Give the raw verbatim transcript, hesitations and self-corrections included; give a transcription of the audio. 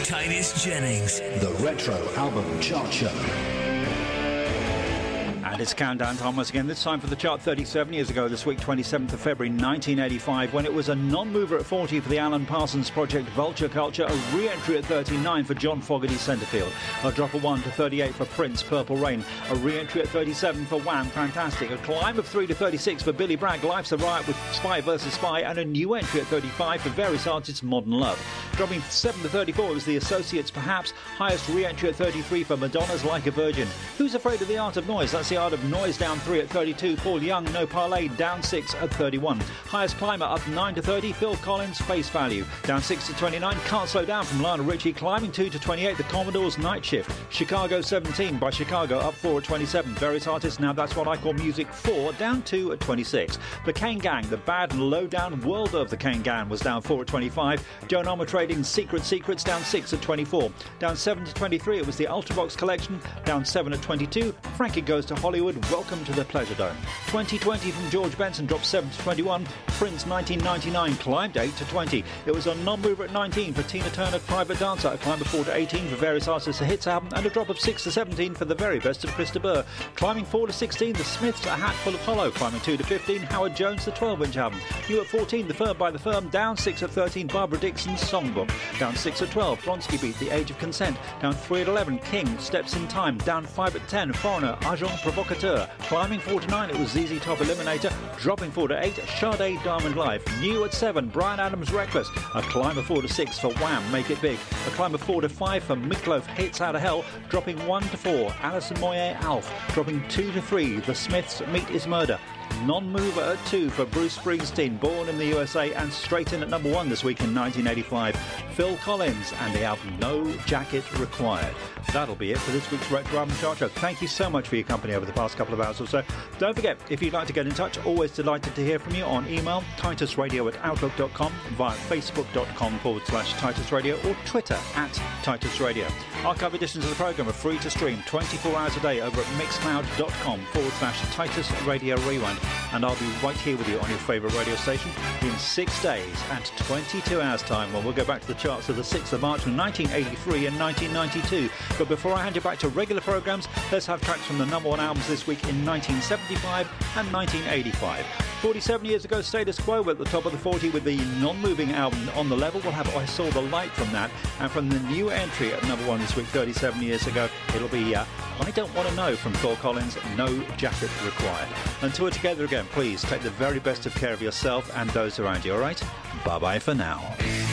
Titus Jennings. The Retro Album Chart Show. And it's countdown time once again, this time for the chart thirty-seven years ago this week, twenty-seventh of February nineteen eighty-five, when it was a non-mover at forty for the Alan Parsons Project, Vulture Culture, a re-entry at thirty-nine for John Fogerty, Centerfield, a drop of one to thirty-eight for Prince, Purple Rain, a re-entry at thirty-seven for Wham, Fantastic, a climb of three to thirty-six for Billy Bragg, Life's a Riot with Spy versus Spy, and a new entry at thirty-five for various artists, Modern Love. Dropping seven to thirty-four was The Associates, Perhaps, highest re-entry at thirty-three for Madonna's Like a Virgin. Who's Afraid of the Art of Noise? That's the Art of Noise, down three at thirty-two. Paul Young, No Parlay, down six at thirty-one. Highest climber up nine to thirty. Phil Collins, Face Value, down six to twenty-nine. Can't Slow Down from Lionel Richie, climbing two to twenty-eight. The Commodores, Night Shift. Chicago seventeen by Chicago, up four at twenty-seven. Various artists, Now That's What I Call Music, four, down two at twenty-six. The Kane Gang, The Bad and Low Down World of the Kane Gang, was down four at twenty-five. Joan Armour Trading, Secret Secrets, down six at twenty-four. Down seven to twenty-three, it was the Ultravox Collection, down seven at twenty-two. Frankie Goes to Hollywood, Welcome to the Pleasure Dome. twenty twenty from George Benson, dropped seven to twenty-one. Prince, nineteen ninety-nine, climbed eight to twenty. It was a non-mover at nineteen for Tina Turner, Private Dancer, a climb of four to eighteen for various artists, a hits album, and a drop of six to seventeen for the very best of Chris de Burgh. Climbing four to sixteen, The Smiths, A Hat Full of Hollow, climbing two to fifteen. Howard Jones, the twelve-inch album. New at fourteen, The Firm by The Firm, down six at thirteen. Barbara Dixon's Songbook, down six at twelve. Bronski Beat, The Age of Consent, down three at eleven. King, Steps in Time, down five at ten. Foreigner, Agent Provocateur, climbing four to nine, it was Z Z Top Eliminator, dropping four to eight. Sade, Diamond Life, new at seven. Bryan Adams, Reckless, a climb of four to six for Wham, Make It Big, a climb of four to five for Meatloaf, Hits Out of Hell, dropping one to four. Alison Moyet, Alf, dropping two to three. The Smiths, Meat is Murder, non-mover at two for Bruce Springsteen, Born in the U S A, and straight in at number one this week in nineteen eighty-five, Phil Collins and the album No Jacket Required. That'll be it for this week's Retro Album Chart Show. Thank you so much for your company over the past couple of hours or so. Don't forget, if you'd like to get in touch, always delighted to hear from you on email, titusradio at outlook dot com, via facebook.com forward slash titusradio, or Twitter at titusradio. Archive editions of the programme are free to stream twenty-four hours a day over at mixcloud.com forward slash Titus Radio Rewind. And I'll be right here with you on your favourite radio station in six days and twenty-two hours time, when we'll go back to the charts of the sixth of March from nineteen eighty-three and nineteen ninety-two. But before I hand you back to regular programmes, let's have tracks from the number one albums this week in nineteen seventy-five and nineteen eighty-five. forty-seven years ago, Status Quo were at the top of the forty with the non-moving album On the Level. We'll have I Saw the Light from that. And from the new entry at number one this week, thirty-seven years ago, it'll be uh, I Don't Want to Know from Phil Collins, No Jacket Required. Until we're together again, please take the very best of care of yourself and those around you, all right? Bye-bye for now.